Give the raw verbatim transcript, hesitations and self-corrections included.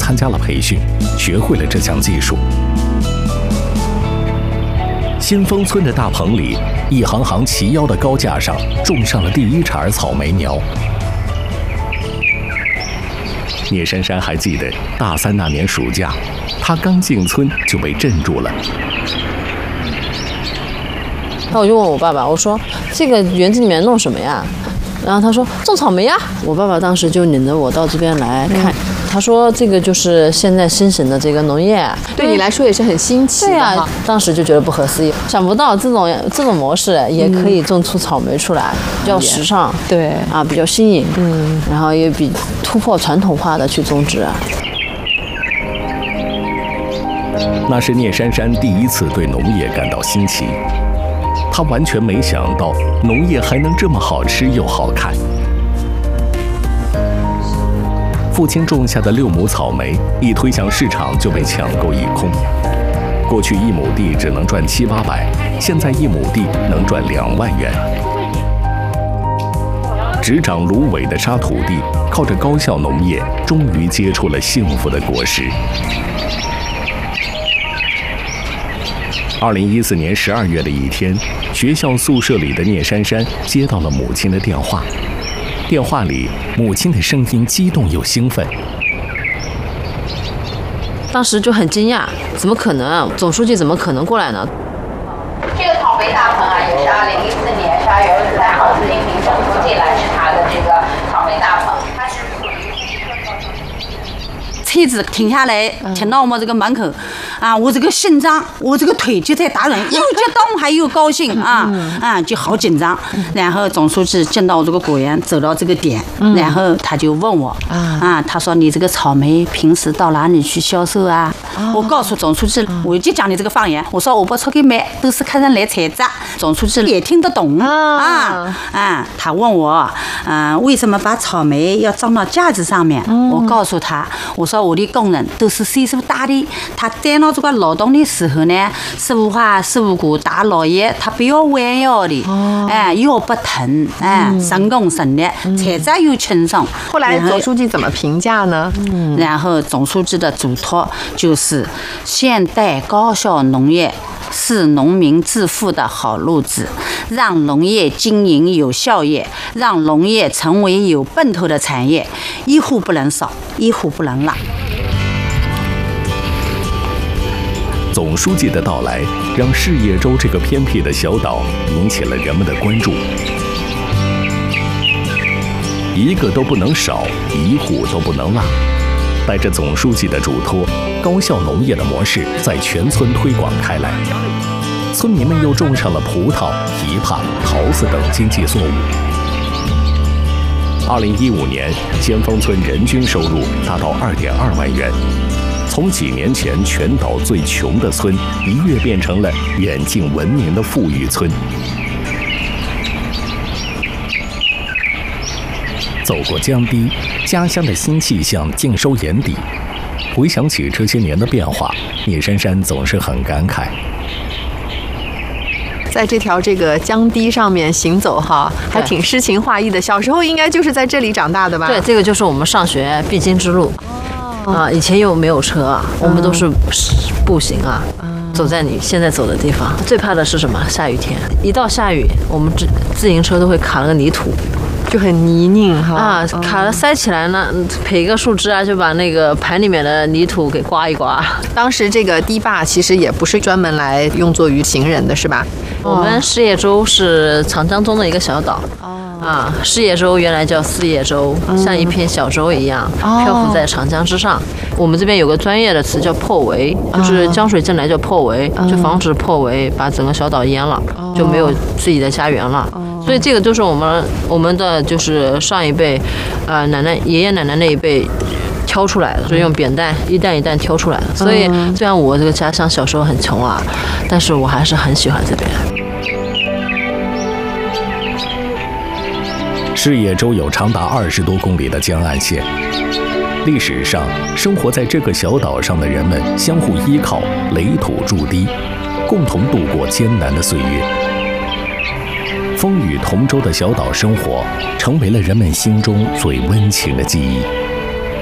参加了培训，学会了这项技术。新丰村的大棚里，一行行齐腰的高架上种上了第一茬草莓苗。聂珊珊还记得大三那年暑假，她刚进村就被镇住了。 那我就问我爸爸，我说这个园子里面弄什么呀？然后他说种草莓呀。我爸爸当时就领着我到这边来看，嗯、他说这个就是现在新型的这个农业， 对你来说也是很新奇的。 对呀、啊，当时就觉得不可思议，想不到这种这种模式也可以种出草莓出来，比较时尚， 对啊，比较新颖，嗯，然后也比突破传统化的去种植啊。 那是聂珊珊第一次对农业感到新奇。他完全没想到农业还能这么好吃又好看。父亲种下的六亩草莓一推向市场就被抢购一空。过去一亩地只能赚七八百，现在一亩地能赚两万元。只长芦苇的沙土地，靠着高效农业，终于结出了幸福的果实。二零一四年十二月的一天，学校宿舍里的聂珊珊接到了母亲的电话。电话里，母亲的声音激动又兴奋。 当时就很惊讶，怎么可能？总书记怎么可能过来呢？ 这个草莓大棚啊，也是二零一四年十二月二十三号，习近平总书记来视察的这个草莓大棚，它是属于第一个造成。 车子停下来，停到我们这个门口，啊，我这个心脏，我这个腿就在打软，又激动还又高兴啊，啊，就好紧张。然后总书记见到我这个果园，走到这个点，然后他就问我，啊，他说你这个草莓平时到哪里去销售啊？我告诉总书记，我就讲你这个方言，我说我不出去卖，都是客人来采摘。总书记也听得懂啊啊，他问我，嗯，为什么把草莓要装到架子上面？我告诉他，我说我的工人都是岁数大的，他站到这个劳动的时候呢，十五花十五股大老爷，他不要弯腰的，哎，腰不疼，哎，神功神力，采摘又轻松。 后来总书记怎么评价呢？ 然后总书记的嘱托就是现代高效农业是农民致富的好路子，让农业经营有效益，让农业成为有奔头的产业，一户不能少，一户不能落。 总书记的到来，让事业州这个偏僻的小岛引起了人们的关注。一个都不能少，一户都不能落。带着总书记的嘱托，高效农业的模式在全村推广开来。村民们又种上了葡萄、枇杷、桃子等经济作物。二零一五年，先锋村人均收入达到二点二万元。从几年前全岛最穷的村，一跃变成了远近闻名的富裕村。走过江堤，家乡的新气象尽收眼底。回想起这些年的变化，聂珊珊总是很感慨。 在这条这个江堤上面行走哈，还挺诗情画意的。小时候应该就是在这里长大的吧？ 对，这个就是我们上学必经之路。啊，以前又没有车啊，我们都是步行啊，走在你现在走的地方。最怕的是什么？下雨天，一到下雨，我们自自行车都会卡了个泥土。 就很泥泞哈啊，卡了塞起来呢，撇一个树枝啊，就把那个盘里面的泥土给刮一刮。 当时这个堤坝其实也不是专门来用作于行人的，是吧？ 我们事业州是长江中的一个小岛。啊，事业州原来叫事业州，像一片小舟一样漂浮在长江之上。我们这边有个专业的词叫破围，就是江水进来叫破围，就防止破围把整个小岛淹了，就没有自己的家园了。所以这个就是我们我们的就是上一辈，呃奶奶爷爷奶奶那一辈挑出来的，所以用扁担一担一担挑出来的。所以虽然我这个家乡小时候很穷啊，但是我还是很喜欢这边。 事业州有长达二十多公里的江岸线。历史上，生活在这个小岛上的人们相互依靠，垒土筑堤，共同度过艰难的岁月。风雨同舟的小岛生活，成为了人们心中最温情的记忆。